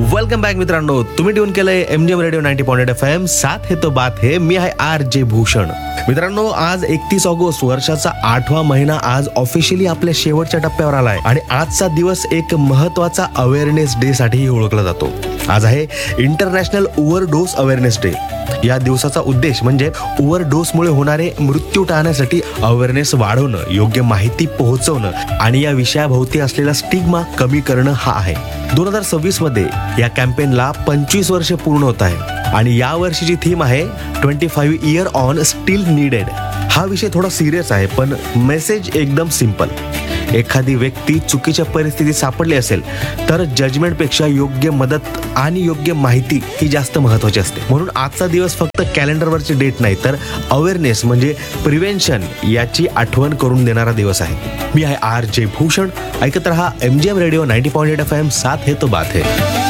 Welcome back मित्रांनो, तुम्ही tune केलंय MGM रेडिओ 90.8 FM. साथ है तो बात है. मी आहे RJ भूषण. मित्रांनो, आज 31 ऑगस्ट, वर्षाचा 8वा महिना आज ऑफिशियली आपल्या शेवटच्या टप्प्यावर आलाय आणि आजचा दिवस एक महत्वाचा अवेअरनेस डे साठी ओळखला जातो. आज आहे इंटरनॅशनल ओव्हरडोस अवेअरनेस डे. या दिवसाचा उद्देश म्हणजे ओव्हरडोसमुळे होणारे मृत्यू टाळण्यासाठी अवेअरनेस वाढवणं, योग्य माहिती पोहोचवणं आणि या विषयाभोवती असलेला स्टिग्मा कमी करणं हा आहे. 2026 मध्ये या कॅम्पेनला 25 वर्ष पूर्ण होत आहे आणि या वर्षीची थीम आहे 25 इयर ऑन स्टील नीडेड. हा विषय थोडा सिरियस आहे, पण मेसेज एकदम सिंपल. एखादी व्यक्ती चुकीच्या परिस्थितीत सापडली असेल तर जजमेंटपेक्षा योग्य मदत आणि योग्य माहिती ही जास्त महत्वाची असते. म्हणून आजचा दिवस फक्त कॅलेंडरवरची डेट नाही, तर अवेअरनेस म्हणजे प्रिव्हेन्शन याची आठवण करून देणारा दिवस आहे. मी आहे RJ भूषण. ऐकत रहा MGM रेडिओ 90.8 FM. साथ है तो बात है.